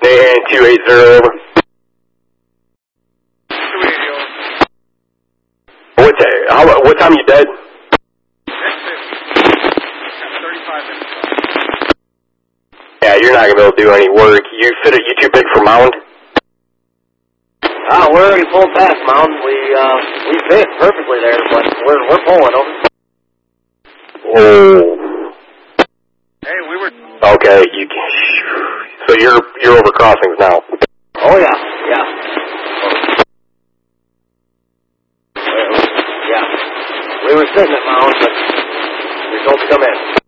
And 280 over. 280 over. What time you dead? 10:50. 35 minutes left. Yeah, you're not gonna be able to do any work. You too big for mound? We're already pulled past mound. We fit perfectly there, but we're pulling over. Oh. Hey, we were... Okay, so you're over crossings now. Oh yeah. Yeah. We were sitting at mound, but we told to come in.